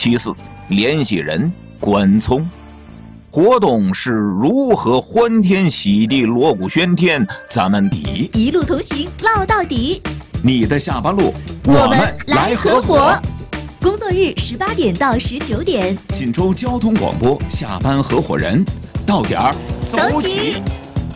574，联系人关聪。活动是如何欢天喜地、锣鼓喧天，咱们一路同行，唠到底。 你的下班路， 我们来合伙。工作日18点到19点， 锦州交通广播下班合伙人，到点儿走起。